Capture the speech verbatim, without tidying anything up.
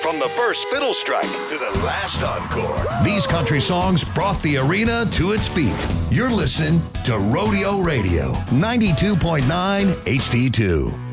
From the first fiddle strike to the last encore. These country songs brought the arena to its feet. You're listening to Rodeo Radio, ninety-two point nine H D two.